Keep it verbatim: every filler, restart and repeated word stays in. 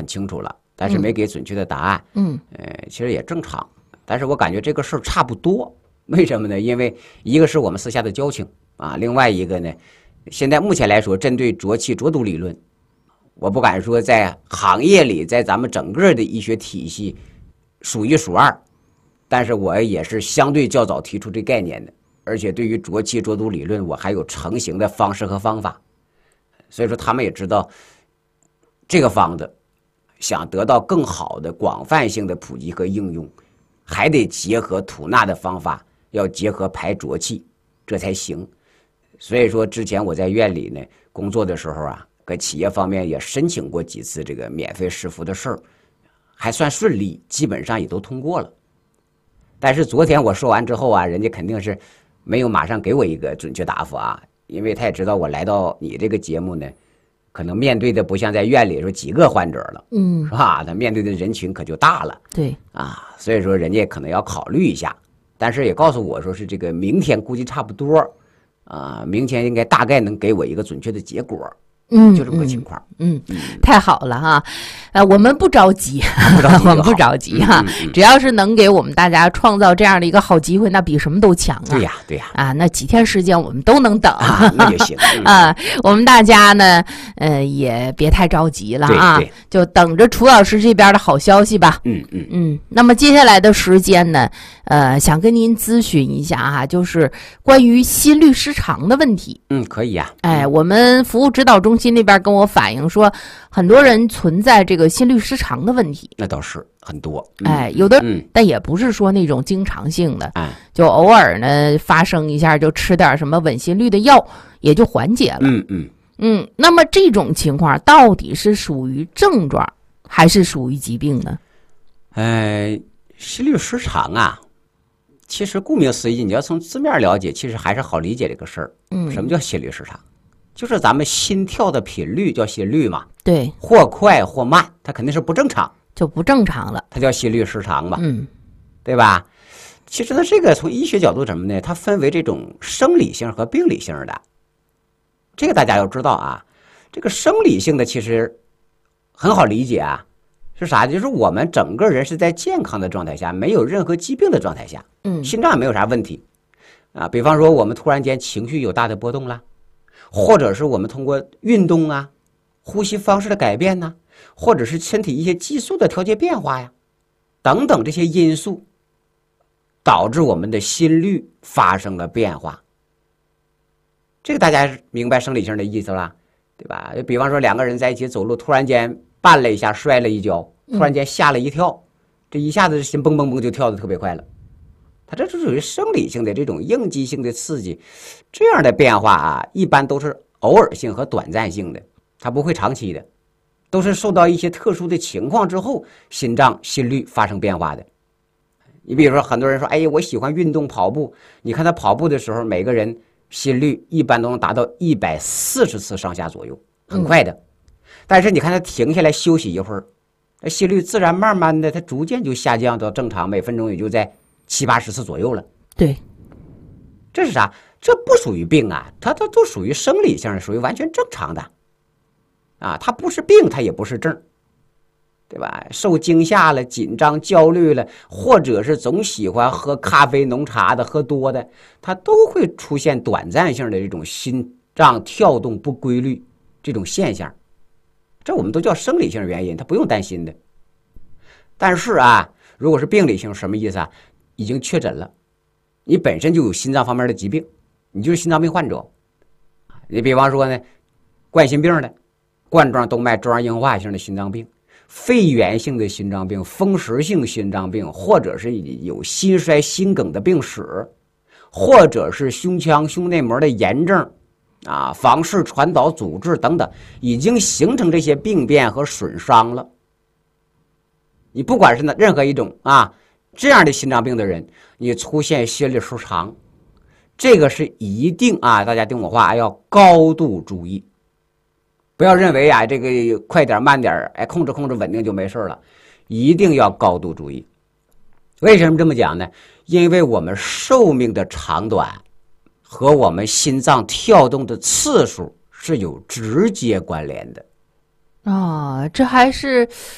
清楚了，但是没给准确的答案。 嗯， 呃，其实也正常。但是我感觉这个事儿差不多，为什么呢？因为一个是我们私下的交情啊，另外一个呢，现在目前来说，针对浊气浊毒理论，我不敢说在行业里，在咱们整个的医学体系数一数二，但是我也是相对较早提出这概念的，而且对于浊气浊毒理论，我还有成型的方式和方法，所以说他们也知道这个方子想得到更好的广泛性的普及和应用，还得结合吐纳的方法，要结合排浊气，这才行。所以说之前我在院里呢工作的时候啊，搁企业方面也申请过几次这个免费试服的事儿，还算顺利，基本上也都通过了。但是昨天我说完之后啊，人家肯定是没有马上给我一个准确答复啊，因为他也知道我来到你这个节目呢，可能面对的不像在院里说几个患者了， 嗯， 是吧？他面对的人群可就大了， 对啊，所以说人家可能要考虑一下，但是也告诉我说是这个明天估计差不多，啊，明天应该大概能给我一个准确的结果。 嗯， 就这么个情况。 嗯，嗯太好了哈，呃，我们不着急， 不着急我们不着急哈、 嗯嗯， 只要是能给我们大家创造这样的一个好机会，那比什么都强啊。 对呀，对呀。 啊，那几天时间我们都能等， 啊、那就行。嗯、 啊，我们大家呢，呃，也别太着急了啊， 对对就等着楚老师这边的好消息吧。 嗯嗯嗯。那么接下来的时间呢，呃，想跟您咨询一下哈、啊，就是关于心律失常的问题。 嗯，可以呀、 啊。哎，我们服务指导中心那边跟我反映说，很多人存在这个心律失常的问题。 那倒是很多。 嗯、哎，有的、 嗯， 但也不是说那种经常性的， 哎， 就偶尔呢发生一下，就吃点什么稳心率的药，也就缓解了。 嗯嗯嗯，那么这种情况到底是属于症状，还是属于疾病呢？ 呃，心律失常啊，其实顾名思义，你要从字面了解，其实还是好理解这个事儿。 嗯， 什么叫心律失常？就是咱们心跳的频率叫心率嘛， 对， 或快或慢，它肯定是不正常， 就不正常了， 它叫心律失常嘛， 嗯， 对吧？其实呢，这个从医学角度什么呢？它分为这种生理性和病理性的，这个大家要知道啊。这个生理性的其实很好理解啊，是啥？就是我们整个人是在健康的状态下，没有任何疾病的状态下， 嗯， 心脏也没有啥问题啊。比方说，我们突然间情绪有大的波动了。或者是我们通过运动啊、呼吸方式的改变呢、啊，或者是身体一些激素的调节变化呀，等等这些因素，导致我们的心率发生了变化。这个大家明白生理性的意思了，对吧？比方说两个人在一起走路，突然间绊了一下，摔了一跤，突然间吓了一跳，嗯、这一下子心蹦蹦蹦就跳得特别快了。它这是属于生理性的这种应激性的刺激，这样的变化啊，一般都是偶尔性和短暂性的，它不会长期的，都是受到一些特殊的情况之后，心脏心率发生变化的。你比如说，很多人说，哎呀，我喜欢运动跑步，你看他跑步的时候，每个人心率一般都能达到一百四十次上下左右，很快的。但是你看他停下来休息一会儿，心率自然慢慢的，它逐渐就下降到正常，每分钟也就在七八十次左右了。 对， 这是啥？这不属于病啊，它它都属于生理性，属于完全正常的啊，它不是病，它也不是症，对吧？受惊吓了、紧张、焦虑了，或者是总喜欢喝咖啡、浓茶的、喝多的，它都会出现短暂性的这种心脏跳动不规律这种现象，这我们都叫生理性原因，它不用担心的。但是啊，如果是病理性，什么意思啊？已经确诊了，你本身就有心脏方面的疾病，你就是心脏病患者。你比方说呢，冠心病的、冠状动脉粥样硬化性的心脏病、肺源性的心脏病、风湿性心脏病，或者是有心衰心梗的病史，或者是胸腔胸内膜的炎症啊、房室传导阻滞等等，已经形成这些病变和损伤了。你不管是任何一种啊这样的心脏病的人，你出现心律失常，这个是一定啊，大家听我话，要高度注意，不要认为啊这个快点慢点，哎，控制控制稳定就没事了，一定要高度注意。为什么这么讲呢？因为我们寿命的长短和我们心脏跳动的次数是有直接关联的。 啊，这还是